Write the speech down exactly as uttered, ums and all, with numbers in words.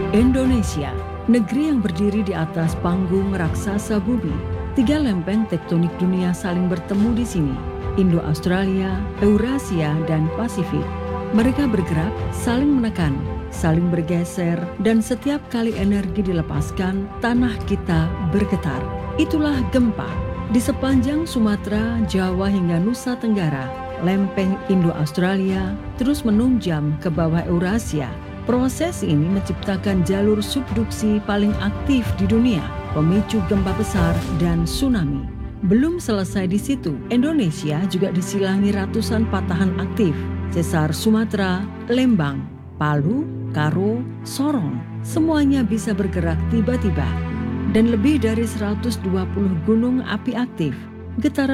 Indonesia, negeri yang berdiri di atas panggung raksasa bumi. Tiga lempeng tektonik dunia saling bertemu di sini, Indo-Australia, Eurasia, dan Pasifik. Mereka bergerak, saling menekan, saling bergeser, dan setiap kali energi dilepaskan, tanah kita bergetar. Itulah gempa. Di sepanjang Sumatera, Jawa, hingga Nusa Tenggara, lempeng Indo-Australia terus menunjam ke bawah Eurasia. Proses ini menciptakan jalur subduksi paling aktif di dunia, pemicu gempa besar dan tsunami. Belum selesai di situ, Indonesia juga disilangi ratusan patahan aktif. Sesar Sumatera, Lembang, Palu, Karo, Sorong, semuanya bisa bergerak tiba-tiba. Dan lebih dari seratus dua puluh gunung api aktif. Getaran